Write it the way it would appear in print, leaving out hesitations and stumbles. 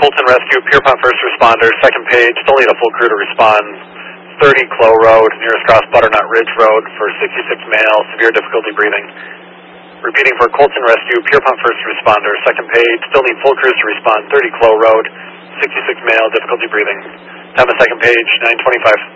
Colton Rescue, Pierpont First Responder, second page, still need a full crew to respond. 30 Clow Road, nearest cross Butternut Ridge Road for 66 male, severe difficulty breathing. Repeating for Colton Rescue, Pierpont First Responder, second page, still need full crews to respond. 30 Clow Road, 66 male, difficulty breathing. Time of second page, 9:25.